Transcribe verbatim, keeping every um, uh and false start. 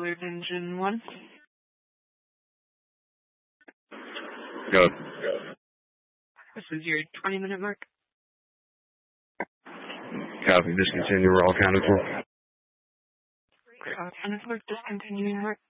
Alert engine one. Go. This is your twenty minute mark. Copy. Discontinue. We're all counted for. We're all counted for. Discontinuing mark.